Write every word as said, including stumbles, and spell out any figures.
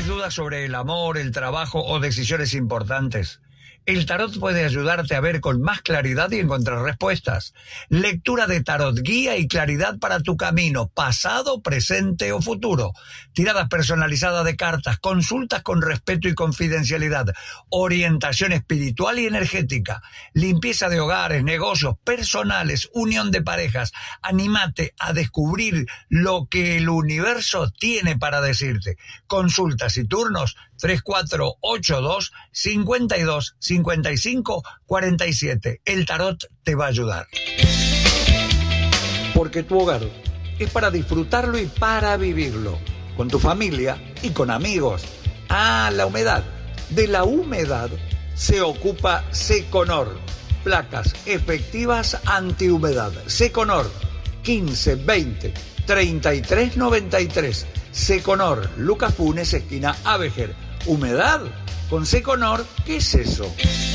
dudas sobre el amor, el trabajo o decisiones importantes? El tarot puede ayudarte a ver con más claridad y encontrar respuestas. Lectura de tarot, guía y claridad para tu camino, pasado, presente o futuro. Tiradas personalizadas de cartas, consultas con respeto y confidencialidad, orientación espiritual y energética, limpieza de hogares, negocios, personales, unión de parejas. Anímate a descubrir lo que el universo tiene para decirte. Consultas y turnos tres cuatro ocho dos, cinco dos, cinco cinco, cuatro siete. El tarot te va a ayudar. Porque tu hogar es para disfrutarlo y para vivirlo. Con tu familia y con amigos. Ah, la humedad. De la humedad se ocupa Seconor. Placas efectivas antihumedad. Seconor quince veinte treinta y tres noventa y tres. Seconor, Lucas Funes, esquina Abejer. Humedad con Seconor, ¿qué es eso?